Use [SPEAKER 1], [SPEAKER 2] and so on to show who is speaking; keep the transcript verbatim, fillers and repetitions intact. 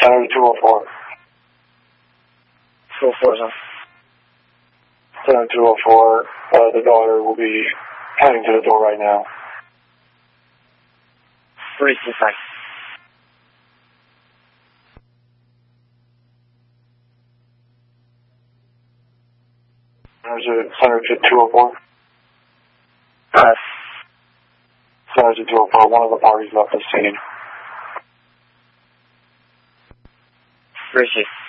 [SPEAKER 1] Center two oh four.
[SPEAKER 2] two oh four, sir.
[SPEAKER 1] Center two oh four, uh, the daughter will be heading to the door right now.
[SPEAKER 2] Three two five.
[SPEAKER 1] Center two oh four.
[SPEAKER 2] Uh,
[SPEAKER 1] Center two oh four, one of the parties left the scene.
[SPEAKER 2] three six.